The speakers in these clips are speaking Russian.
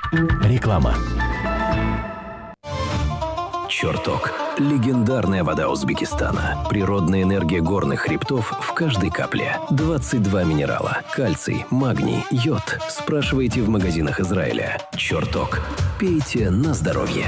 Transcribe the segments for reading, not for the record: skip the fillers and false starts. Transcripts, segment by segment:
Реклама. Чертог. Легендарная вода Узбекистана. Природная энергия горных хребтов в каждой капле. 22 минерала. Кальций, магний, йод. Спрашивайте в магазинах Израиля. Чертог. Пейте на здоровье.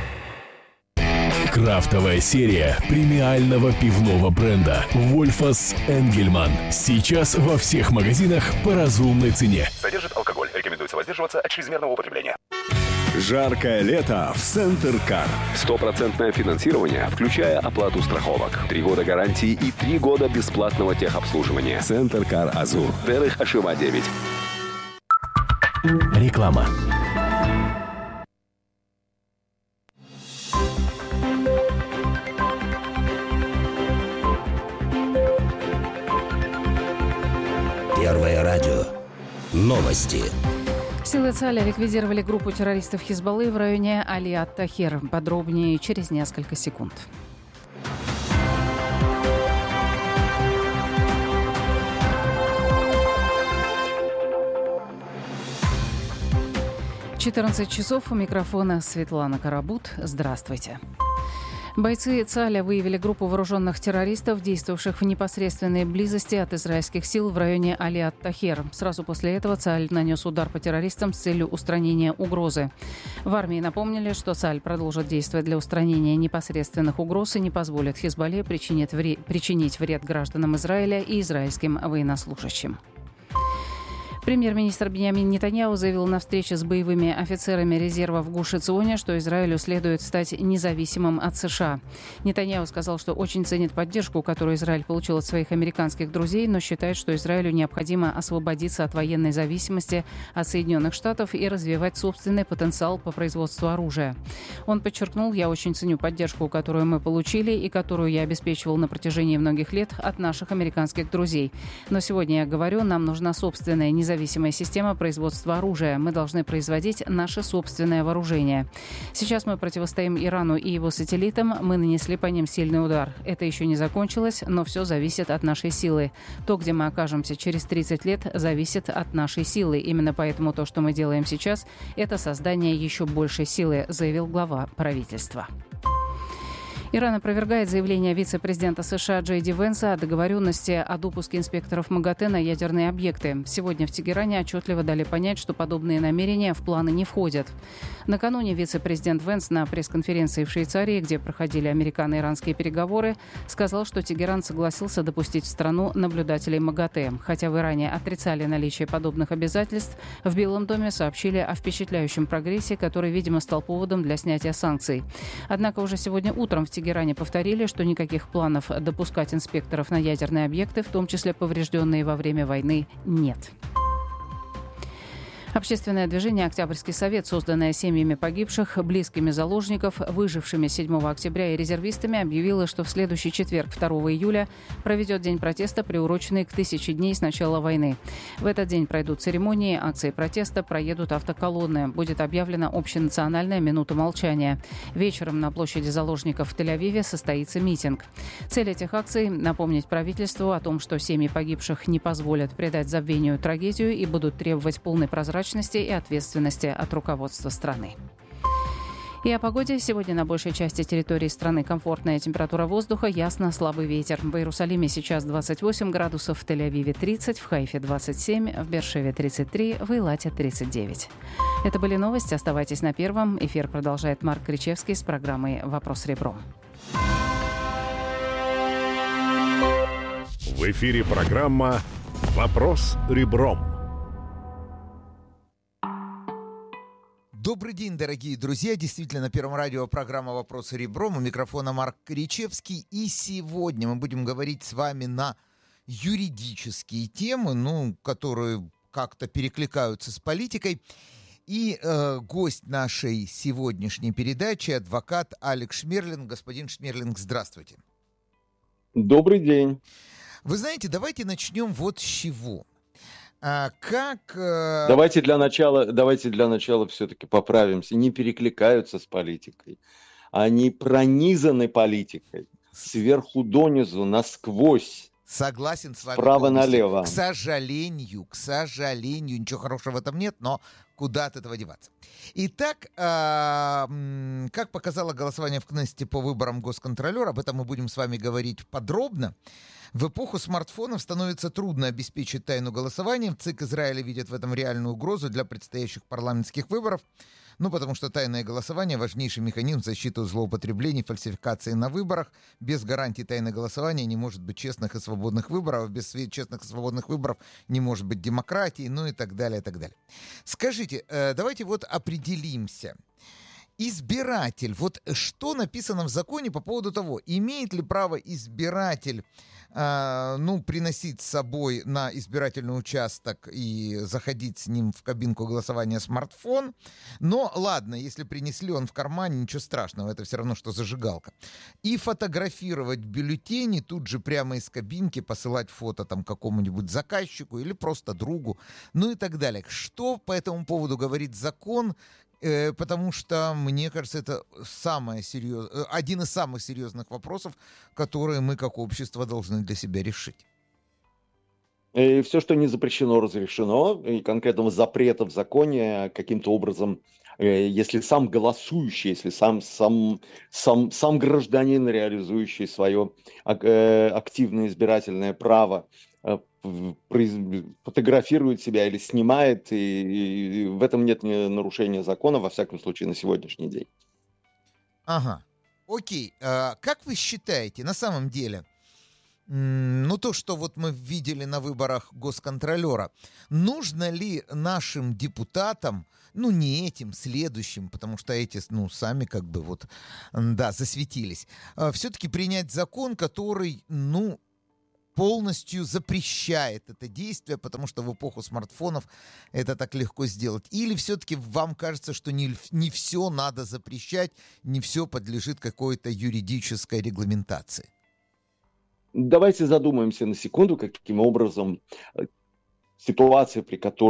Крафтовая серия премиального пивного бренда «Вольфас Энгельман». Сейчас во всех магазинах по разумной цене. Содержит алкоголь. Рекомендуется воздерживаться от чрезмерного употребления. Жаркое лето в Центр Кар. 100% финансирование, включая оплату страховок. 3 года гарантии и 3 года бесплатного техобслуживания. Центр Кар Азур. Дерых Ашива 9. Реклама. Первое радио. Новости. Силы Цаля ликвидировали группу террористов Хизбаллы в районе Али-ат-Тахир. Подробнее через несколько секунд. — 14 часов. У микрофона Светлана Карабут. Здравствуйте. Бойцы ЦАЛЯ выявили группу вооруженных террористов, действовавших в непосредственной близости от израильских сил в районе Али-ат-Тахир. Сразу после этого ЦАЛЬ нанес удар по террористам с целью устранения угрозы. В армии напомнили, что ЦАЛЬ продолжит действовать для устранения непосредственных угроз и не позволит Хизбалле причинить вред гражданам Израиля и израильским военнослужащим. Премьер-министр Биньямин Нетаньяху заявил на встрече с боевыми офицерами резерва в Гуш-Эционе, что Израилю следует стать независимым от США. Нетаньяху сказал, что очень ценит поддержку, которую Израиль получил от своих американских друзей, но считает, что Израилю необходимо освободиться от военной зависимости от Соединенных Штатов и развивать собственный потенциал по производству оружия. Он подчеркнул: «Я очень ценю поддержку, которую мы получили и которую я обеспечивал на протяжении многих лет от наших американских друзей. Но сегодня я говорю, нам нужна собственная независимая система производства оружия. Мы должны производить наше собственное вооружение. Сейчас мы противостоим Ирану и его сателлитам. Мы нанесли по ним сильный удар. Это еще не закончилось, но все зависит от нашей силы. То, где мы окажемся через 30 лет, зависит от нашей силы. Именно поэтому то, что мы делаем сейчас, это создание еще большей силы», заявил глава правительства. Иран опровергает заявление вице-президента США Джей Ди Венса о договоренности о допуске инспекторов МАГАТЭ на ядерные объекты. Сегодня в Тегеране отчетливо дали понять, что подобные намерения в планы не входят. Накануне вице-президент Венс на пресс-конференции в Швейцарии, где проходили американо-иранские переговоры, сказал, что Тегеран согласился допустить в страну наблюдателей МАГАТЭ. Хотя в Иране отрицали наличие подобных обязательств, в Белом доме сообщили о впечатляющем прогрессе, который, видимо, стал поводом для снятия санкций. Однако уже сегодня утром в Тегеране повторили, что никаких планов допускать инспекторов на ядерные объекты, в том числе поврежденные во время войны, нет. Общественное движение «Октябрьский совет», созданное семьями погибших, близкими заложников, выжившими 7 октября и резервистами, объявило, что в следующий четверг, 2 июля, проведет день протеста, приуроченный к 1000 дней с начала войны. В этот день пройдут церемонии, акции протеста, проедут автоколонны. Будет объявлена общенациональная минута молчания. Вечером на площади заложников в Тель-Авиве состоится митинг. Цель этих акций – напомнить правительству о том, что семьи погибших не позволят предать забвению трагедию и будут требовать полной прозрачности и ответственности от руководства страны. И о погоде. Сегодня на большей части территории страны комфортная температура воздуха, ясно, слабый ветер. В Иерусалиме сейчас 28 градусов, в Тель-Авиве 30, в Хайфе 27, в Беer-Шеве 33, в Эйлате 39. Это были новости. Оставайтесь на Первом. Эфир продолжает Марк Кричевский с программой «Вопрос ребром». В эфире программа «Вопрос ребром». Добрый день, дорогие друзья. Действительно, на Первом радио программа «Вопросы ребром». У микрофона Марк Кричевский. И сегодня мы будем говорить с вами на юридические темы, которые как-то перекликаются с политикой. И гость нашей сегодняшней передачи — адвокат Алекс Шмерлинг. Господин Шмерлинг, здравствуйте. Добрый день. Вы знаете, давайте начнем вот с чего. Давайте для начала все-таки поправимся. Не перекликаются с политикой. Они пронизаны политикой. Сверху донизу, насквозь. Согласен с вами. Справа налево. К сожалению, ничего хорошего в этом нет, но куда от этого деваться. Итак, как показало голосование в Кнессете по выборам госконтролера, об этом мы будем с вами говорить подробно. В эпоху смартфонов становится трудно обеспечить тайну голосования. ЦИК Израиля видит в этом реальную угрозу для предстоящих парламентских выборов. Потому что тайное голосование – важнейший механизм защиты от злоупотреблений, фальсификации на выборах. Без гарантии тайного голосования не может быть честных и свободных выборов. Без честных и свободных выборов не может быть демократии, и так далее, и так далее. Скажите, давайте определимся. Избиратель. Что написано в законе по поводу того, имеет ли право избиратель приносить с собой на избирательный участок и заходить с ним в кабинку голосования смартфон. Но ладно, если принесли он в кармане, ничего страшного, это все равно, что зажигалка. И фотографировать бюллетени тут же прямо из кабинки, посылать фото какому-нибудь заказчику или просто другу, и так далее. Что по этому поводу говорит закон? Потому что, мне кажется, это один из самых серьезных вопросов, которые мы как общество должны для себя решить. И все, что не запрещено, разрешено. И конкретного запрета в законе каким-то образом, если сам голосующий, если сам гражданин, реализующий свое активное избирательное право, фотографирует себя или снимает, и в этом нет нарушения закона, во всяком случае, на сегодняшний день. Ага, окей. Как вы считаете, на самом деле, то, что мы видели на выборах госконтролера, нужно ли нашим депутатам, не этим, следующим, потому что эти, сами засветились, все-таки принять закон, который, полностью запрещает это действие, потому что в эпоху смартфонов это так легко сделать? Или все-таки вам кажется, что не все надо запрещать, не все подлежит какой-то юридической регламентации? Давайте задумаемся на секунду, каким образом ситуация, при которой